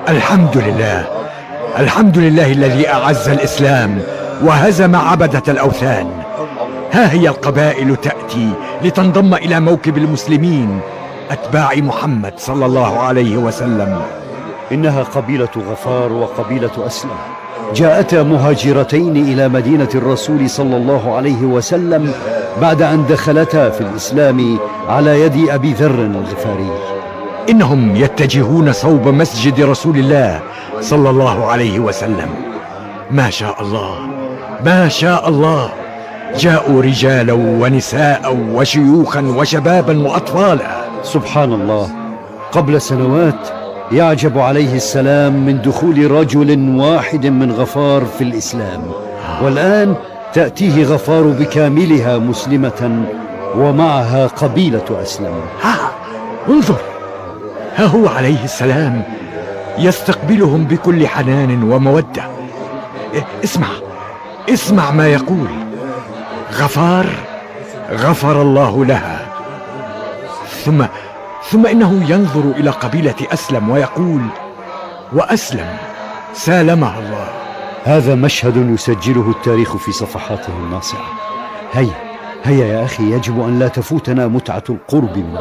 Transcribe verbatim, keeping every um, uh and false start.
الحمد لله، الحمد لله الذي أعز الإسلام وهزم عبدة الأوثان. ها هي القبائل تأتي لتنضم إلى موكب المسلمين أتباع محمد صلى الله عليه وسلم. إنها قبيلة غفار وقبيلة أسلم، جاءتا مهاجرتين إلى مدينة الرسول صلى الله عليه وسلم بعد أن دخلتا في الإسلام على يد أبي ذر الغفاري. إنهم يتجهون صوب مسجد رسول الله صلى الله عليه وسلم. ما شاء الله، ما شاء الله، جاءوا رجالا ونساء وشيوخا وشبابا وأطفالا. سبحان الله، قبل سنوات يعجب عليه السلام من دخول رجل واحد من غفار في الإسلام، والآن تأتيه غفار بكاملها مسلمة ومعها قبيلة أسلم. ها انظر، ها هو عليه السلام يستقبلهم بكل حنان ومودة. اسمع اسمع ما يقول: غفار غفر الله لها. ثم ثم إنه ينظر إلى قبيلة أسلم ويقول: وأسلم سالمها الله. هذا مشهد يسجله التاريخ في صفحاته الناصعة. هيا هيا يا أخي، يجب أن لا تفوتنا متعة القرب من